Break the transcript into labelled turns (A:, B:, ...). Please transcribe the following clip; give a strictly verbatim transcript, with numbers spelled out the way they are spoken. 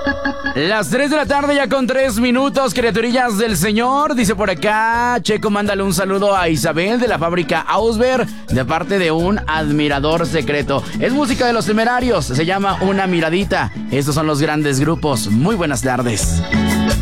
A: Las tres de la tarde ya con tres minutos, criaturillas del Señor. Dice por acá, Checo, mándale un saludo a Isabel de la fábrica Ausberg de parte de un admirador secreto. Es música de Los Temerarios, se llama Una Miradita. Estos son los grandes grupos. Muy buenas tardes.